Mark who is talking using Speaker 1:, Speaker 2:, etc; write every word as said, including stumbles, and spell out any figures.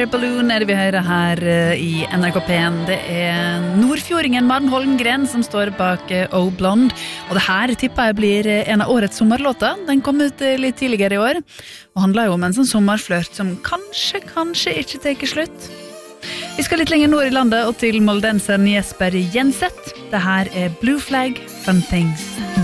Speaker 1: Air Balloon er det vi hører her i N R K P en. Det er nordfjordingen Maren Holmgren som står bak Oh Blonde. Og det her tipper jeg blir en av årets sommerlåter. Den kom ut litt tidligere i år, og handler jo om en sånn sommerflørt som kanskje, kanskje ikke teker slutt. Vi skal litt lenger nord i landet og til moldenseren Jesper Jenseth. Det her er Blue Flag, Fun Things.